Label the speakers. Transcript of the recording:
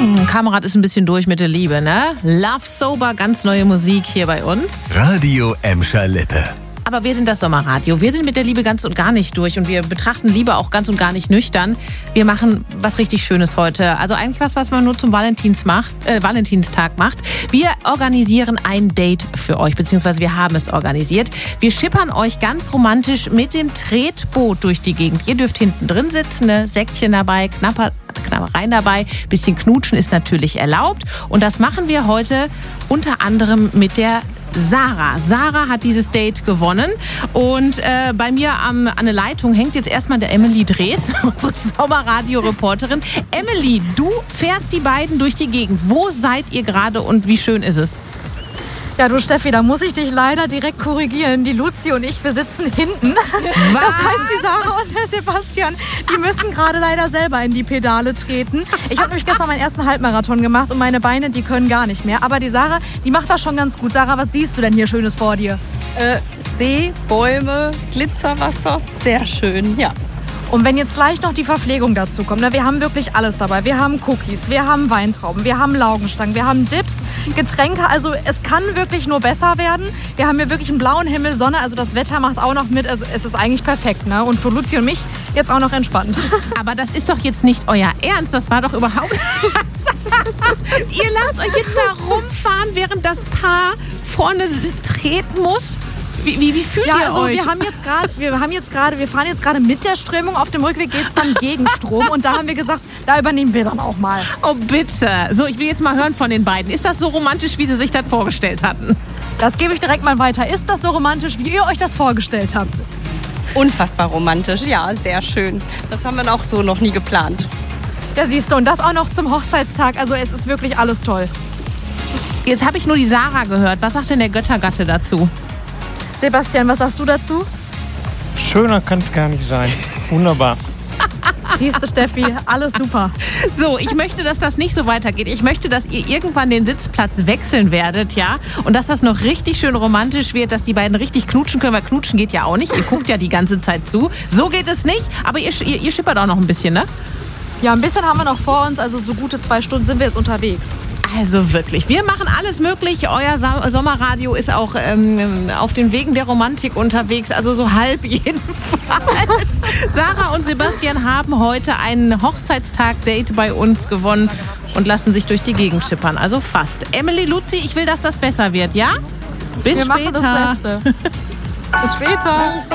Speaker 1: Kamerad ist ein bisschen durch mit der Liebe, ne? Love Sober, ganz neue Musik hier bei uns.
Speaker 2: Radio Emscher Lippe.
Speaker 1: Aber wir sind das Sommerradio. Wir sind mit der Liebe ganz und gar nicht durch und wir betrachten Liebe auch ganz und gar nicht nüchtern. Wir machen was richtig Schönes heute. Also eigentlich was man nur zum Valentinstag macht. Wir organisieren ein Date für euch, beziehungsweise wir haben es organisiert. Wir schippern euch ganz romantisch mit dem Tretboot durch die Gegend. Ihr dürft hinten drin sitzen, ne? Säckchen dabei, Knabbereien dabei. Bisschen knutschen ist natürlich erlaubt. Und das machen wir heute unter anderem mit der Sarah. Sarah hat dieses Date gewonnen und bei mir an der Leitung hängt jetzt erstmal der Emily Drees, unsere Sommerradio-Reporterin. Emily, du fährst die beiden durch die Gegend. Wo seid ihr gerade und wie schön ist es?
Speaker 3: Ja, du Steffi, da muss ich dich leider direkt korrigieren. Die Luzi und ich, wir sitzen hinten.
Speaker 1: Was?
Speaker 3: Das heißt, die Sarah und der Sebastian, die müssen gerade leider selber in die Pedale treten. Ich habe nämlich gestern meinen ersten Halbmarathon gemacht und meine Beine, die können gar nicht mehr. Aber die Sarah, die macht das schon ganz gut. Sarah, was siehst du denn hier Schönes vor dir?
Speaker 4: See, Bäume, Glitzerwasser, sehr schön, ja.
Speaker 3: Und wenn jetzt gleich noch die Verpflegung dazu kommt, ne, wir haben wirklich alles dabei. Wir haben Cookies, wir haben Weintrauben, wir haben Laugenstangen, wir haben Dips, Getränke. Also es kann wirklich nur besser werden. Wir haben hier wirklich einen blauen Himmel, Sonne, also das Wetter macht auch noch mit. Also es ist eigentlich perfekt, ne? Und für Luzi und mich jetzt auch noch entspannt.
Speaker 1: Aber das ist doch jetzt nicht euer Ernst, das war doch überhaupt... Ihr lasst euch jetzt da rumfahren, während das Paar vorne treten muss? Wie fühlt ihr euch?
Speaker 3: Wir fahren jetzt gerade mit der Strömung. Auf dem Rückweg geht es dann gegen Strom. Und da haben wir gesagt, da übernehmen wir dann auch mal.
Speaker 1: Oh, bitte. So, ich will jetzt mal hören von den beiden. Ist das so romantisch, wie sie sich das vorgestellt hatten?
Speaker 3: Das gebe ich direkt mal weiter. Ist das so romantisch, wie ihr euch das vorgestellt habt?
Speaker 4: Unfassbar romantisch, ja, sehr schön. Das haben wir auch so noch nie geplant.
Speaker 3: Ja, siehst du, und das auch noch zum Hochzeitstag. Also es ist wirklich alles toll.
Speaker 1: Jetzt habe ich nur die Sarah gehört. Was sagt denn der Göttergatte dazu?
Speaker 3: Sebastian, was sagst du dazu?
Speaker 5: Schöner kann es gar nicht sein. Wunderbar.
Speaker 3: Siehst du, Steffi, alles super.
Speaker 1: So, ich möchte, dass das nicht so weitergeht. Ich möchte, dass ihr irgendwann den Sitzplatz wechseln werdet, ja? Und dass das noch richtig schön romantisch wird, dass die beiden richtig knutschen können, weil knutschen geht ja auch nicht. Ihr guckt ja die ganze Zeit zu. So geht es nicht, aber ihr schippert auch noch ein bisschen, ne?
Speaker 3: Ja, ein bisschen haben wir noch vor uns, also so gute 2 Stunden sind wir jetzt unterwegs.
Speaker 1: Also wirklich, wir machen alles möglich. Euer Sommerradio ist auch auf den Wegen der Romantik unterwegs, also so halb jedenfalls. Sarah und Sebastian haben heute ein Hochzeitstag-Date bei uns gewonnen und lassen sich durch die Gegend schippern, also fast. Emily, Luzi, ich will, dass das besser wird, ja? Bis
Speaker 3: wir
Speaker 1: später.
Speaker 3: machen das Beste. Bis später.